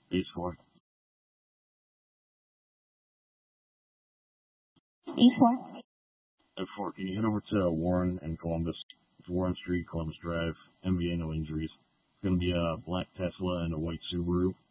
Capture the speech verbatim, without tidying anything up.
Ace four. E four. F four. Can you head over to Warren and Columbus? It's Warren Street, Columbus Drive. M V A, no injuries. It's going to be a black Tesla and a white Subaru.